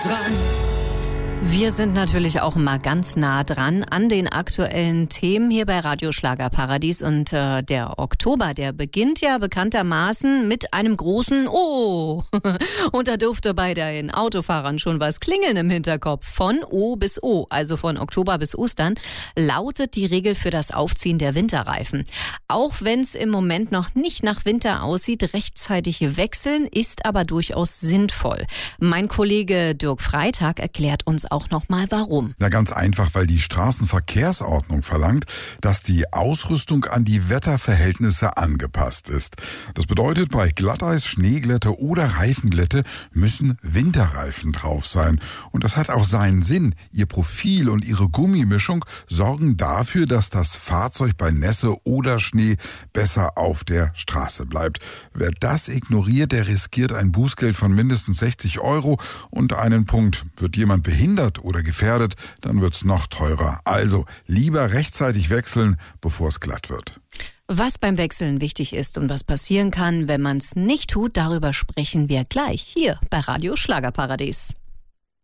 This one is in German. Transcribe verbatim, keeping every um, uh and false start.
dran. Wir sind natürlich auch immer ganz nah dran an den aktuellen Themen hier bei Radio Schlagerparadies. Und äh, der Oktober, der beginnt ja bekanntermaßen mit einem großen Oh. Und da dürfte bei den Autofahrern schon was klingeln im Hinterkopf. Von O bis O, also von Oktober bis Ostern, lautet die Regel für das Aufziehen der Winterreifen. Auch wenn es im Moment noch nicht nach Winter aussieht, rechtzeitig wechseln ist aber durchaus sinnvoll. Mein Kollege Dirk Freitag erklärt uns auch nochmal warum. Na, ganz einfach, weil die Straßenverkehrsordnung verlangt, dass die Ausrüstung an die Wetterverhältnisse angepasst ist. Das bedeutet, bei Glatteis, Schneeglätte oder Reifenglätte müssen Winterreifen drauf sein. Und das hat auch seinen Sinn. Ihr Profil und ihre Gummimischung sorgen dafür, dass das Fahrzeug bei Nässe oder Schnee besser auf der Straße bleibt. Wer das ignoriert, der riskiert ein Bußgeld von mindestens sechzig Euro und einen Punkt. Wird jemand behindert oder gefährdet, dann wird's noch teurer. Also lieber rechtzeitig wechseln, bevor es glatt wird. Was beim Wechseln wichtig ist und was passieren kann, wenn man es nicht tut, darüber sprechen wir gleich hier bei Radio Schlagerparadies.